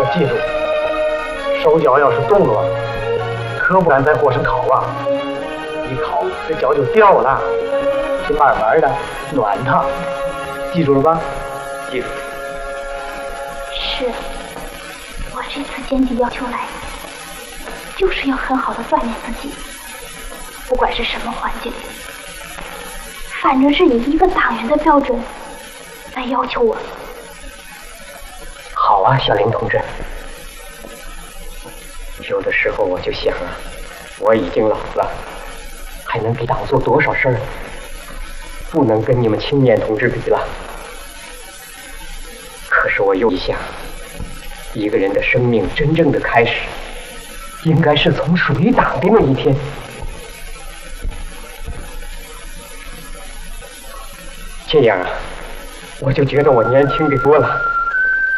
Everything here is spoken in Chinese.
记住，手脚要是动了，可不敢在火上烤啊！一烤，这脚就掉了。得慢慢的暖它，记住了吧？记住。 是，我这次检举要求来，就是要很好的锻炼自己，不管是什么环境里，反正是以一个党员的标准来要求我。 好啊，小林同志。有的时候我就想啊，我已经老了，还能给党做多少事儿？不能跟你们青年同志比了。可是我又一想，一个人的生命真正的开始，应该是从属于党的那一天。这样啊，我就觉得我年轻的多了。